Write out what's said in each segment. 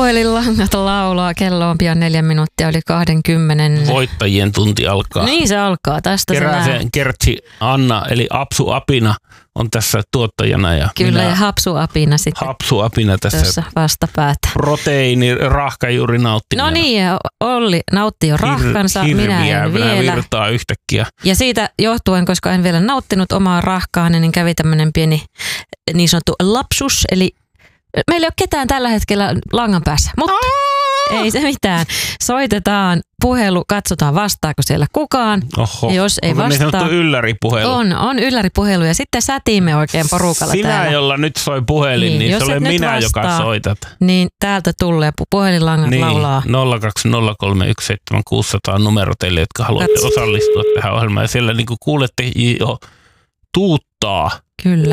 Puhelinlangat laulaa. Kello on pian 4 minuuttia yli 20. Voittajien tunti alkaa. Niin se alkaa. Tästä Keräsen Kertsi Anna eli Apsu Apina on tässä tuottajana. Ja kyllä, ja Hapsu Apina sitten. Hapsu Apina tässä vastapäätä. Proteiini, rahka juuri nautti. No niin, ja Olli nautti jo rahkansa, minä en vielä. Virtaa yhtäkkiä. Ja siitä johtuen, koska en vielä nauttinut omaa rahkaani, niin kävi tämmöinen pieni niin sanottu lapsus, eli meillä ei ole ketään tällä hetkellä langan päässä, mutta ei se mitään. Soitetaan puhelu, katsotaan vastaako siellä kukaan. Oho, jos ei on vastaa. Niin sanottu ylläripuhelu. On ylläripuhelu ja sitten sätiimme oikein porukalla Sinä, täällä. jolla nyt soi puhelin, niin se olen minä, vastaa, joka soitat. Niin täältä tulee puhelinlangat laulaa. 020317600 numero teille, jotka haluatte osallistua tähän ohjelmaan. Ja siellä niin kuin kuulette jo tuuttaa. Kyllä.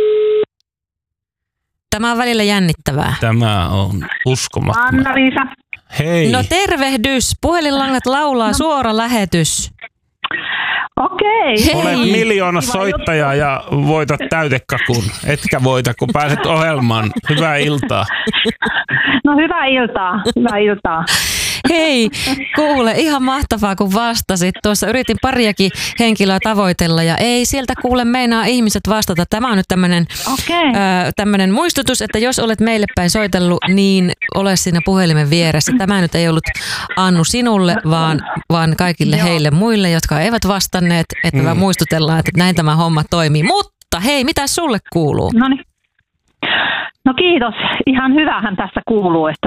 Tämä on välillä jännittävää. Tämä on uskomattoman. Anna-Liisa. Hei. No tervehdys. Puhelinlangat laulaa, suora lähetys. Okei. Hei. Olet miljoona soittajaa ja voitat täytekakun. Etkä voita, kun pääset ohjelmaan. Hyvää iltaa. No hyvää iltaa. Hei, kuule, ihan mahtavaa kun vastasit. Tuossa yritin pariakin henkilöä tavoitella ja ei sieltä kuule meinaa ihmiset vastata. Tämä on nyt tämmöinen muistutus, että jos olet meille päin soitellut, niin ole siinä puhelimen vieressä. Tämä nyt ei ollut Annu sinulle, vaan kaikille heille muille, jotka eivät vastanneet, että me muistutellaan, että näin tämä homma toimii. Mutta hei, mitä sulle kuuluu? No kiitos. Ihan hyvähän tässä kuuluu, että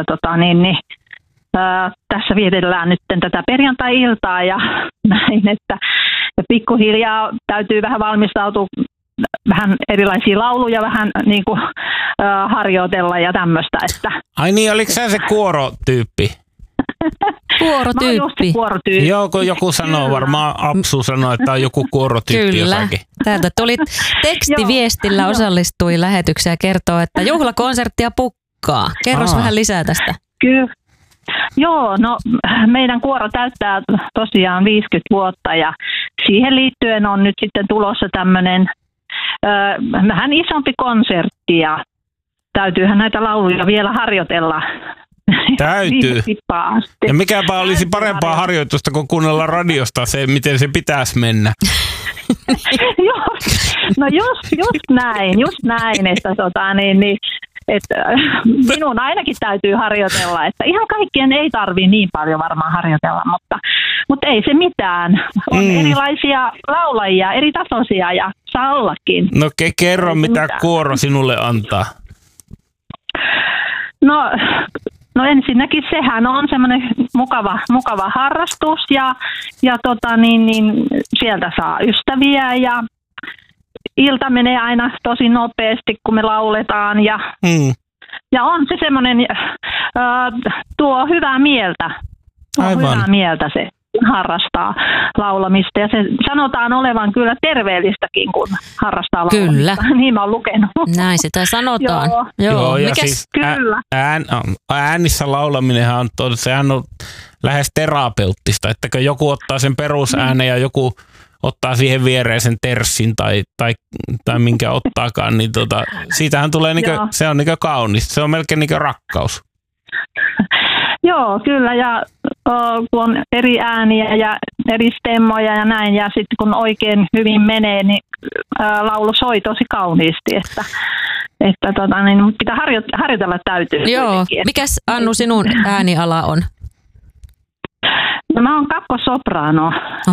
tässä vietellään nyt tätä perjantai-iltaa ja näin, että pikkuhiljaa täytyy vähän valmistautua, vähän erilaisia lauluja vähän niin kuin harjoitella ja tämmöistä. Että. Ai niin, oliko se kuorotyyppi? Kuorotyyppi. Joo, kun joku sanoo, varmaan Apsu sanoo, että on joku kuorotyyppi jossakin. Täältä tuli tekstiviestillä osallistui lähetykseen ja kertoo, että juhlakonserttia pukkaa. Kerros vähän lisää tästä. Kyllä. Joo, no meidän kuoro täyttää tosiaan 50 vuotta ja siihen liittyen on nyt sitten tulossa tämmöinen vähän isompi konsertti ja täytyyhän näitä lauluja vielä harjoitella. Täytyy. Ja mikäpä olisi parempaa harjoitusta kuin kuunnella radiosta se, miten se pitäisi mennä. Joo, no just näin, että että minun ainakin täytyy harjoitella, että ihan kaikkien ei tarvitse niin paljon varmaan harjoitella, mutta ei se mitään. On erilaisia laulajia, eri tasoisia ja saa ollakin. No kerro, mitä kuoro sinulle antaa. No ensinnäkin sehän on semmoinen mukava harrastus ja sieltä saa ystäviä ja ilta menee aina tosi nopeasti, kun me lauletaan ja on se semmoinen, tuo hyvää mieltä. Hyvää mieltä se harrastaa laulamista ja se sanotaan olevan kyllä terveellistäkin, kun harrastaa laulamista. Kyllä. Niin mä oon lukenut. Näin sitä sanotaan. Joo, ja mikäs? siis kyllä. Äänissä laulaminenhan on, sehän on lähes terapeuttista, että kun joku ottaa sen perusäänen ja joku ottaa siihen viereen sen terssin tai minkä ottaakaan, niin siitähän tulee se on kaunista. Se on melkein rakkaus. Joo, kyllä. Ja kun on eri ääniä ja eri stemmoja ja näin, ja sitten kun oikein hyvin menee, niin laulu soi tosi kauniisti, että pitää harjoitella täytyy. Joo. Mikäs Annu sinun ääniala on? No mä oon kakkosopraano,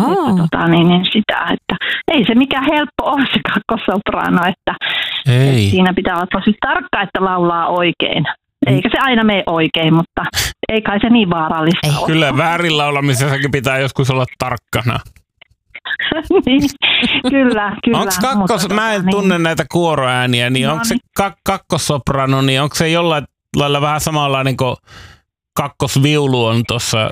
että ei se mikään helppo ole se kakkosopraano, että siinä pitää olla tosi tarkka, että laulaa oikein. Eikä se aina mene oikein, mutta ei kai se niin vaarallista ole. Kyllä väärin laulamisessakin pitää joskus olla tarkkana. Niin, kyllä. Mä en tunne näitä kuoroääniä, niin onko se kakkosoprano, niin onko se jollain lailla vähän samanlainen kuin kakkosviulu on tuossa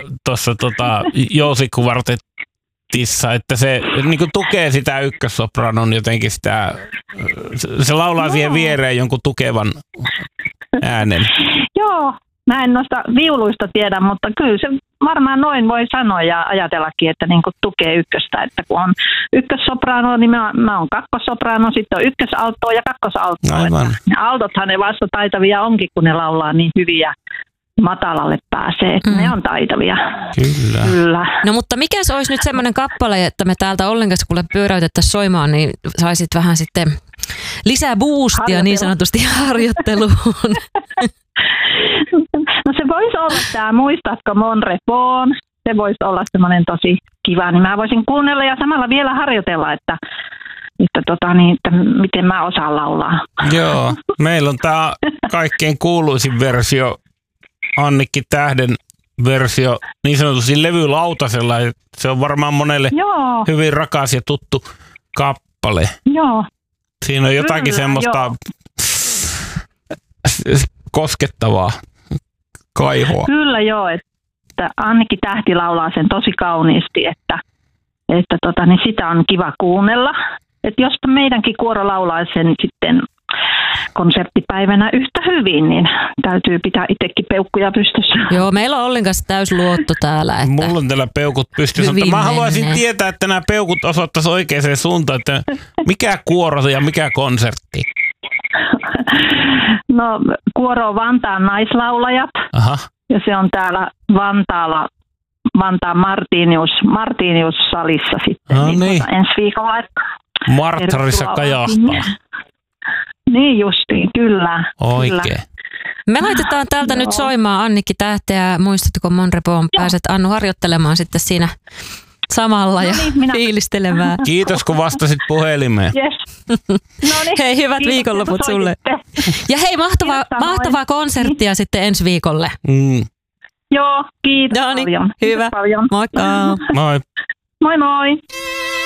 jousikkuvartettissa, että se niinku tukee sitä ykkössopranon jotenkin sitä, se laulaa siihen viereen jonkun tukevan äänen. Joo, mä en noista viuluista tiedä, mutta kyllä se varmaan noin voi sanoa ja ajatellakin, että niinku tukee ykköstä, että kun on ykkössoprano, niin mä oon kakkosoprano, sitten on ykkösaltto ja kakkosaltto. Aivan. Altothan ne vasta taitavia onkin, kun ne laulaa niin hyviä. matalalle pääsee, että ne on taitavia. Kyllä. No mutta mikä se olisi nyt semmoinen kappale, että me täältä ollenkaan kuule pyöräytettäisiin soimaan, niin saisit vähän sitten lisää boostia niin sanotusti harjoitteluun. No se voisi olla tämä, muistatko Mon Repos? Se voisi olla semmoinen tosi kiva, niin mä voisin kuunnella ja samalla vielä harjoitella, että miten mä osaan laulaa. Joo, meillä on tämä kaikkein kuuluisin versio, Annikki Tähden versio, niin sanotusti levylautasella. Se on varmaan monelle hyvin rakas ja tuttu kappale. Joo. Siinä on jotakin semmoista koskettavaa kaihoa. Kyllä joo, että Annikki Tähti laulaa sen tosi kauniisti, että niin sitä on kiva kuunnella. Että jospa meidänkin kuoro laulaa sen sitten konserttipäivänä yhtä hyvin, niin täytyy pitää itsekin peukkuja pystyssä. Joo, meillä on ollenkaan täys luotto täällä. Että mulla on täällä peukut pystyssä, mutta mä haluaisin tietää, että nämä peukut osoittaisi oikeaan suuntaan, että mikä kuoro ja mikä konsertti? No, kuoro on Vantaan naislaulajat. Aha. Ja se on täällä Vantaalla, Vantaan Martinius-salissa sitten. No niin. Ensi viikolla. Marttarissa kajahtaa. Niin justiin, kyllä. Oikein. Kyllä. Me laitetaan täältä nyt soimaan Annikki Tähteä. Muistatko Mon Repos? Pääset Annu harjoittelemaan sitten siinä samalla ja fiilistelemään. Kiitos kun vastasit puhelimeen. Yes. Noniin. Hei, hyvät viikonloput sulle. Ja hei, mahtavaa konserttia sitten ensi viikolle. Joo, kiitos paljon. Hyvä. Paljon. Moikka. Moi. Moi moi.